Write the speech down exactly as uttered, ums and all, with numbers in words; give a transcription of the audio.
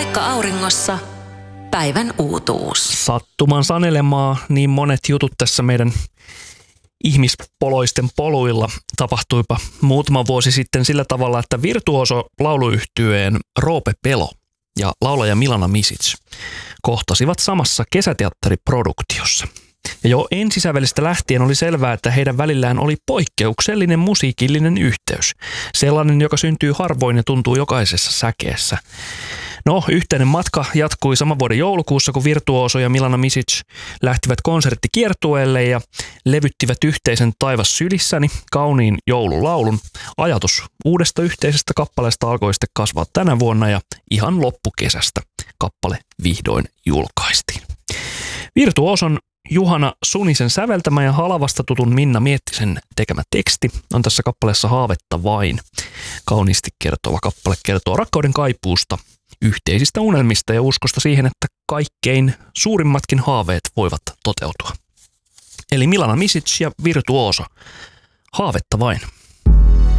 Moikka auringossa, päivän uutuus. Sattuman sanelemaa niin monet jutut tässä meidän ihmispoloisten poluilla tapahtuipa muutama vuosi sitten sillä tavalla, että virtuoso lauluyhtyeen Roope Pelo ja laulaja Milana Misic kohtasivat samassa kesäteatteriproduktiossa. Ja jo ensisävelistä lähtien oli selvää, että heidän välillään oli poikkeuksellinen musiikillinen yhteys. Sellainen, joka syntyy harvoin ja tuntuu jokaisessa säkeessä. No, yhteinen matka jatkui saman vuoden joulukuussa, kun virtuoso ja Milana Misic lähtivät konserttikiertueelle ja levyttivät yhteisen Taivas sylissäni kauniin joululaulun. Ajatus uudesta yhteisestä kappaleesta alkoi sitten kasvaa tänä vuonna ja ihan loppukesästä kappale vihdoin julkaistiin. Virtuoson Juhana Sunisen säveltämä ja Halavasta tutun Minna Miettisen tekemä teksti on tässä kappaleessa Haavetta vain. Kauniisti kertova kappale kertoo rakkauden kaipuusta, yhteisistä unelmista ja uskosta siihen, että kaikkein suurimmatkin haaveet voivat toteutua. Eli Milana Misic ja virtuoso. Haavetta vain.